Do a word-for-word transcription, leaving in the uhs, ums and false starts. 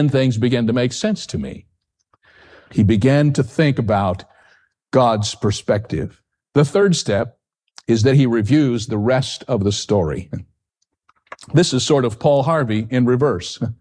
And things began to make sense to me. He began to think about God's perspective. The third step is that he reviews the rest of the story. This is sort of Paul Harvey in reverse.